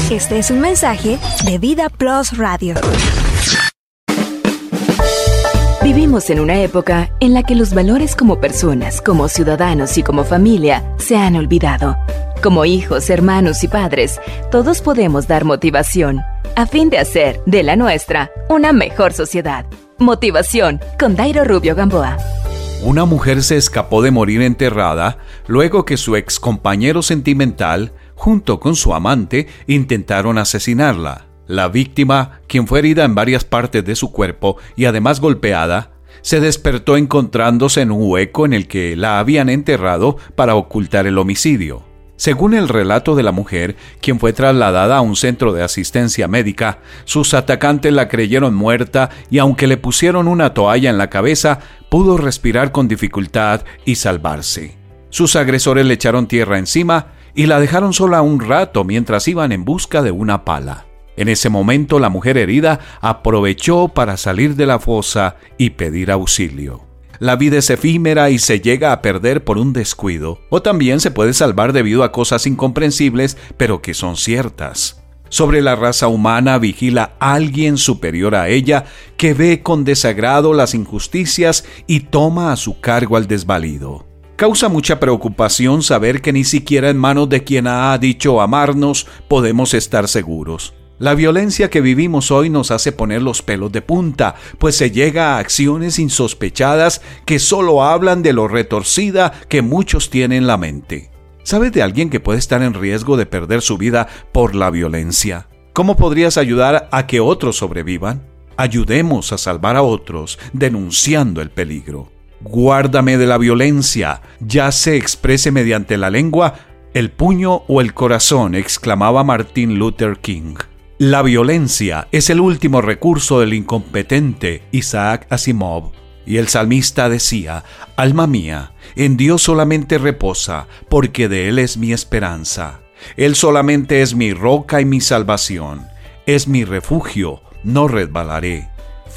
Este es un mensaje de Vida Plus Radio. Vivimos en una época en la que los valores como personas, como ciudadanos y como familia se han olvidado. Como hijos, hermanos y padres, todos podemos dar motivación a fin de hacer de la nuestra una mejor sociedad. Motivación con Dairo Rubio Gamboa. Una mujer se escapó de morir enterrada luego que su ex compañero sentimental, junto con su amante, intentaron asesinarla. La víctima, quien fue herida en varias partes de su cuerpo y además golpeada, se despertó encontrándose en un hueco en el que la habían enterrado para ocultar el homicidio. Según el relato de la mujer, quien fue trasladada a un centro de asistencia médica, sus atacantes la creyeron muerta y aunque le pusieron una toalla en la cabeza, pudo respirar con dificultad y salvarse. Sus agresores le echaron tierra encima y la dejaron sola un rato mientras iban en busca de una pala. En ese momento, la mujer herida aprovechó para salir de la fosa y pedir auxilio. La vida es efímera y se llega a perder por un descuido, o también se puede salvar debido a cosas incomprensibles, pero que son ciertas. Sobre la raza humana vigila alguien superior a ella que ve con desagrado las injusticias y toma a su cargo al desvalido. Causa mucha preocupación saber que ni siquiera en manos de quien ha dicho amarnos podemos estar seguros. La violencia que vivimos hoy nos hace poner los pelos de punta, pues se llega a acciones insospechadas que solo hablan de lo retorcida que muchos tienen en la mente. ¿Sabes de alguien que puede estar en riesgo de perder su vida por la violencia? ¿Cómo podrías ayudar a que otros sobrevivan? Ayudemos a salvar a otros denunciando el peligro. Guárdame de la violencia, ya se exprese mediante la lengua, el puño o el corazón, exclamaba Martin Luther King. La violencia es el último recurso del incompetente Isaac Asimov. Y el salmista decía: alma mía, en Dios solamente reposa, porque de Él es mi esperanza. Él solamente es mi roca y mi salvación. Es mi refugio, no resbalaré.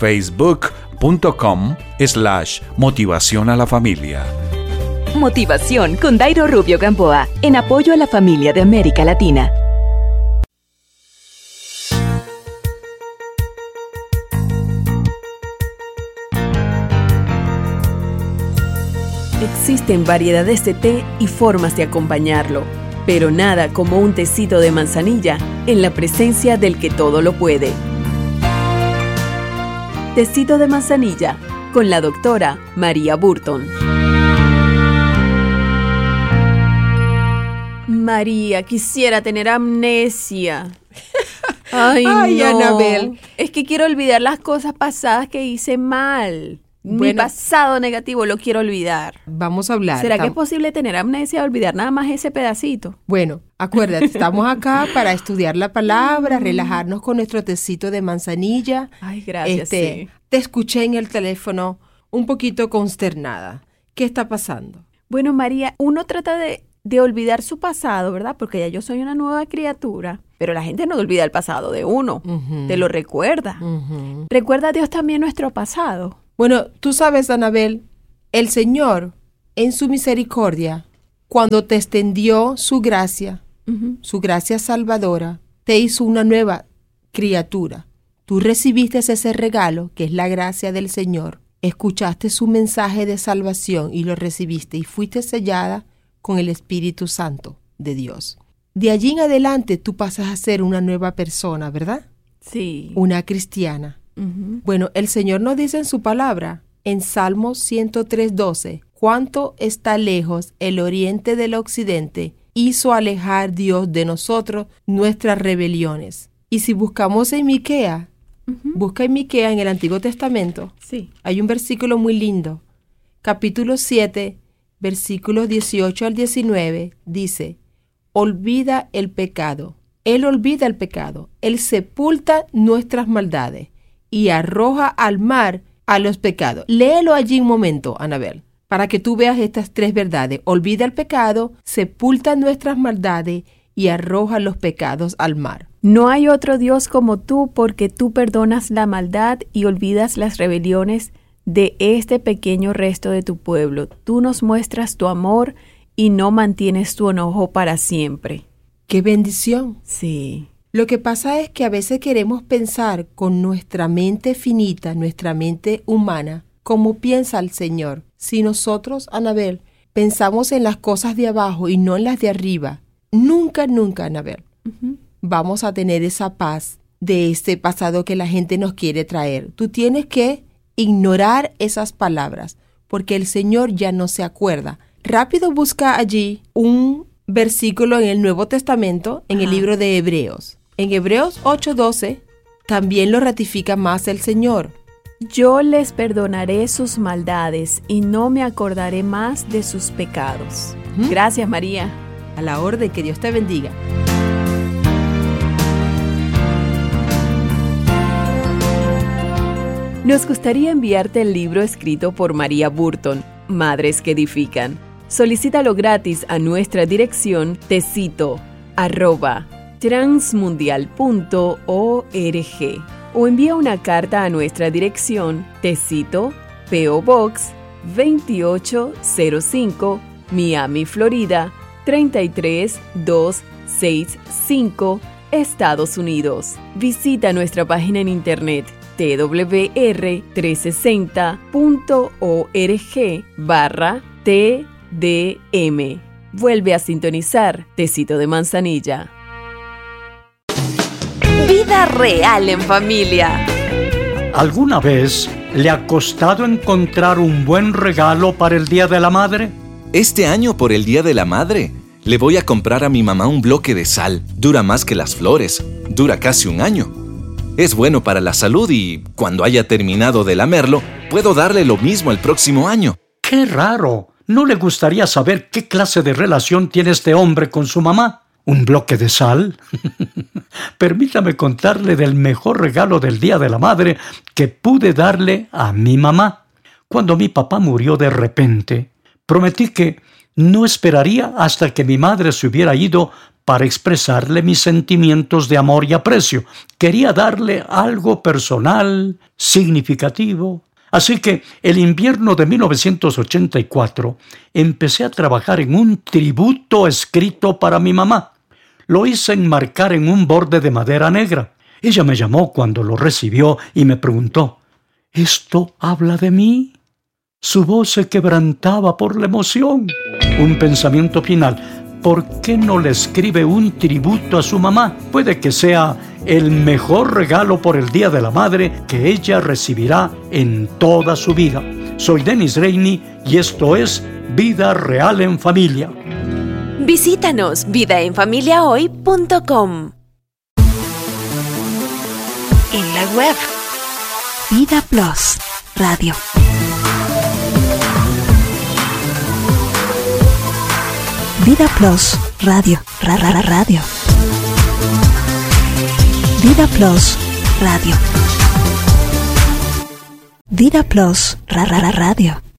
Facebook.com/motivación a la familia. Motivación con Dairo Rubio Gamboa, en apoyo a la familia de América Latina. Existen variedades de té y formas de acompañarlo, pero nada como un tecito de manzanilla en la presencia del que todo lo puede. Tecito de manzanilla con la doctora María Burton. María, quisiera tener amnesia. Ay, no. Anabel. Es que quiero olvidar las cosas pasadas que hice mal. Mi pasado negativo lo quiero olvidar. Vamos a hablar. ¿Será que es posible tener amnesia y olvidar nada más ese pedacito? Bueno, acuérdate, estamos acá para estudiar la palabra, relajarnos con nuestro tecito de manzanilla. Ay, gracias, sí. Te escuché en el teléfono un poquito consternada. ¿Qué está pasando? Bueno, María, uno trata de olvidar su pasado, ¿verdad? Porque ya yo soy una nueva criatura. Pero la gente no olvida el pasado de uno. Te lo recuerda. ¿Recuerda a Dios también nuestro pasado? Bueno, tú sabes, Anabel, el Señor, en su misericordia, cuando te extendió su gracia salvadora, te hizo una nueva criatura. Tú recibiste ese regalo, que es la gracia del Señor. Escuchaste su mensaje de salvación y lo recibiste y fuiste sellada con el Espíritu Santo de Dios. De allí en adelante tú pasas a ser una nueva persona, ¿verdad? Sí. Una cristiana. Bueno, el Señor nos dice en su palabra, en Salmos 103:12, cuánto está lejos el oriente del occidente, hizo alejar Dios de nosotros nuestras rebeliones. Y si buscamos en Miquea, busca en Miquea en el Antiguo Testamento, sí, hay un versículo muy lindo, capítulo 7, versículos 18 al 19, dice: olvida el pecado. Él olvida el pecado. Él sepulta nuestras maldades y arroja al mar a los pecados. Léelo allí un momento, Anabel, para que tú veas estas tres verdades. Olvida el pecado, sepulta nuestras maldades y arroja los pecados al mar. No hay otro Dios como tú, porque tú perdonas la maldad y olvidas las rebeliones de este pequeño resto de tu pueblo. Tú nos muestras tu amor y no mantienes tu enojo para siempre. ¡Qué bendición! Sí. Lo que pasa es que a veces queremos pensar con nuestra mente finita, nuestra mente humana, como piensa el Señor. Si nosotros, Anabel, pensamos en las cosas de abajo y no en las de arriba, nunca, Anabel, vamos a tener esa paz de este pasado que la gente nos quiere traer. Tú tienes que ignorar esas palabras, porque el Señor ya no se acuerda. Rápido busca allí un versículo en el Nuevo Testamento, en el libro de Hebreos. En Hebreos 8:12 también lo ratifica más el Señor. Yo les perdonaré sus maldades y no me acordaré más de sus pecados. Gracias, María. A la orden, que Dios te bendiga. Nos gustaría enviarte el libro escrito por María Burton, Madres que Edifican. Solicítalo gratis a nuestra dirección tecito@transmundial.org o envía una carta a nuestra dirección Tecito, P.O. Box 2805, Miami, Florida 33265, Estados Unidos. Visita nuestra página en internet twr360.org/TDM. Vuelve a sintonizar Tecito de Manzanilla. Vida real en familia. ¿Alguna vez le ha costado encontrar un buen regalo para el Día de la Madre? Este año, por el Día de la Madre, le voy a comprar a mi mamá un bloque de sal. Dura más que las flores. Dura casi un año. Es bueno para la salud y, cuando haya terminado de lamerlo, puedo darle lo mismo el próximo año. ¡Qué raro! ¿No le gustaría saber qué clase de relación tiene este hombre con su mamá? ¿Un bloque de sal? Permítame contarle del mejor regalo del Día de la Madre que pude darle a mi mamá. Cuando mi papá murió de repente, prometí que no esperaría hasta que mi madre se hubiera ido para expresarle mis sentimientos de amor y aprecio. Quería darle algo personal, significativo. Así que el invierno de 1984 empecé a trabajar en un tributo escrito para mi mamá. Lo hice enmarcar en un borde de madera negra. Ella me llamó cuando lo recibió y me preguntó: ¿esto habla de mí? Su voz se quebrantaba por la emoción. Un pensamiento final: ¿por qué no le escribe un tributo a su mamá? Puede que sea el mejor regalo por el Día de la Madre que ella recibirá en toda su vida. Soy Dennis Rainey y esto es Vida Real en Familia. Visítanos vidaenfamiliahoy.com. En la web Vida Plus Radio. Vida Plus Radio. Radio. Vida Plus Radio. Vida Plus Radio.